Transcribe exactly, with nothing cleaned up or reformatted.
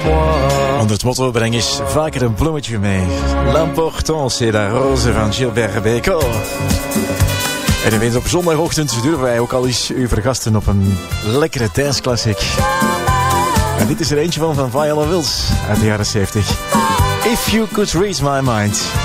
Onder het motto breng eens vaker een bloemetje mee. L'important c'est la rose van Gilbert Bécaud. En u weet, op zondagochtend durven wij ook al eens u vergasten op een lekkere danceklassiek. En dit is er eentje van van Viola Wills uit de jaren zeventig. If You Could Read My Mind.